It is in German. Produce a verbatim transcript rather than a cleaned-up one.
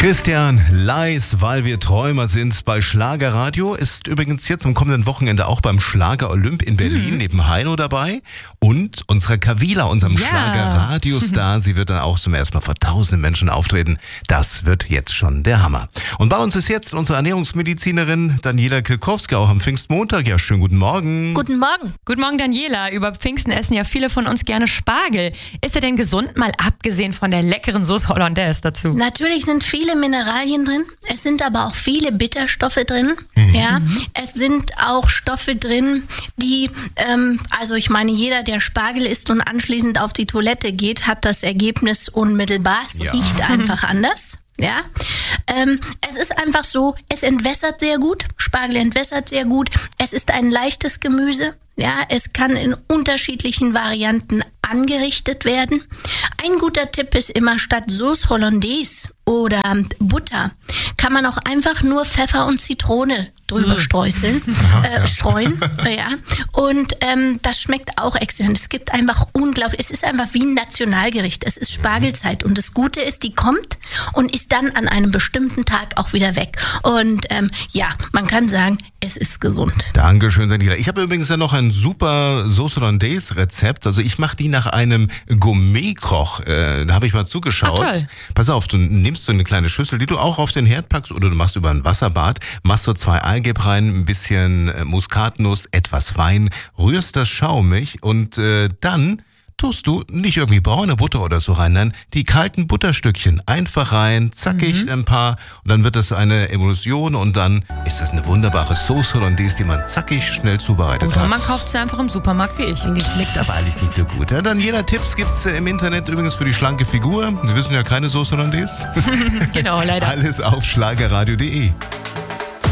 Christian Leis, weil wir Träumer sind bei Schlagerradio, ist übrigens jetzt am kommenden Wochenende auch beim Schlager Olymp in Berlin mhm. neben Heino dabei. Und unsere Kavila, unserem ja. Schlagerradiostar, sie wird dann auch zum ersten Mal vor tausenden Menschen auftreten. Das wird jetzt schon der Hammer. Und bei uns ist jetzt unsere Ernährungsmedizinerin Daniela Kilkowska, auch am Pfingstmontag. Ja, schönen guten Morgen. Guten Morgen. Guten Morgen, Daniela. Über Pfingsten essen ja viele von uns gerne Spargel. Ist er denn gesund, mal abgesehen von der leckeren Sauce Hollandaise dazu? Natürlich sind viele Mineralien drin. Es sind aber auch viele Bitterstoffe drin. Mhm. Ja, es sind auch Stoffe drin, die, ähm, also ich meine, jeder, der Spargel isst und anschließend auf die Toilette geht, hat das Ergebnis unmittelbar. Es ja. riecht einfach anders. Ja, ähm, es ist einfach so, es entwässert sehr gut, Spargel entwässert sehr gut, es ist ein leichtes Gemüse, ja, es kann in unterschiedlichen Varianten angerichtet werden. Ein guter Tipp ist immer, statt Sauce Hollandaise oder Butter kann man auch einfach nur Pfeffer und Zitrone drüber streuseln, äh, streuen, ja. Und ähm, das schmeckt auch exzellent. Es gibt einfach unglaublich, es ist einfach wie ein Nationalgericht. Es ist Spargelzeit und das Gute ist, die kommt und ist dann an einem bestimmten Tag auch wieder weg. Und ähm, ja, man kann sagen, es ist gesund. Dankeschön, Daniela. Ich habe übrigens ja noch ein super Sauce Hollandaise Rezept. Also ich mache die nach einem Gourmet-Koch. Äh, da habe ich mal zugeschaut. Ah, toll. Pass auf, du nimmst so eine kleine Schüssel, die du auch auf den Herd packst oder du machst über ein Wasserbad, machst so zwei Eigelb rein, ein bisschen Muskatnuss, etwas Wein, rührst das schaumig und äh, dann tust du nicht irgendwie braune Butter oder so rein, nein, die kalten Butterstückchen einfach rein, zackig mhm. ein paar und dann wird das eine Emulsion und dann ist das eine wunderbare Sauce Hollandaise, die man zackig schnell zubereitet Oder hat. man kauft sie einfach im Supermarkt wie ich. Die schmeckt aber eigentlich nicht so gut. Ja, dann jeder Tipps gibt's im Internet übrigens für die schlanke Figur. Sie wissen ja keine Sauce Hollandaise. Genau, leider. Alles auf schlagerradio punkt de.